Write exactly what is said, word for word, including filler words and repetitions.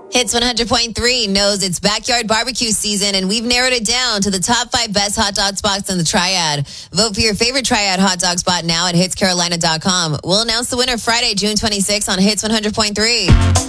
Hits one hundred point three knows it's backyard barbecue season, and we've narrowed it down to the top five best hot dog spots in the Triad. Vote for your favorite Triad hot dog spot now at hits carolina dot com. We'll announce the winner Friday, June twenty-sixth on Hits one hundred point three.